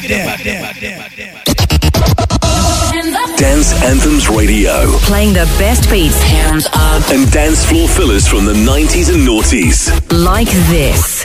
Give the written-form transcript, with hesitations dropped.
Dance Anthems Radio. Playing the best beats, hands up, and dance floor fillers from the 90s and noughties. Like this.